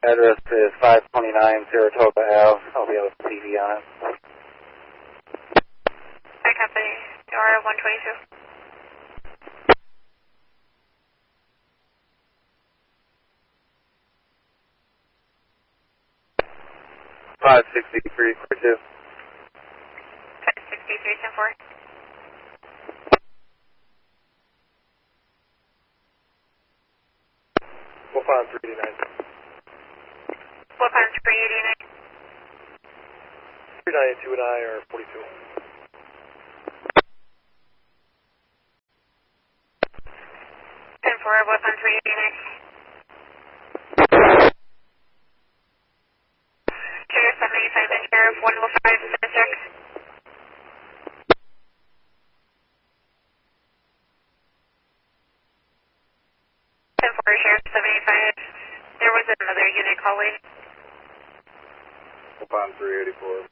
Address is 529 Saratoga Ave. I'll be able to TV on it. I copy. You're 122. 563, quick 2. 563, 10-4. Wolf on 389. Wolf on 389. 392 and I are 42. 10-4, Wolf on 389. Sheriff 785 and Sheriff 105 is the check. 10-4, Sheriff 785. There was another unit calling. Wolf on 384.